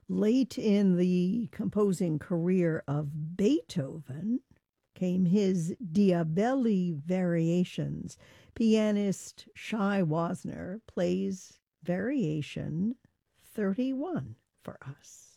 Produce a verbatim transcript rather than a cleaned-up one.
Late in the composing career of Beethoven came his Diabelli variations. Pianist Shai Wasner plays variation thirty-one for us.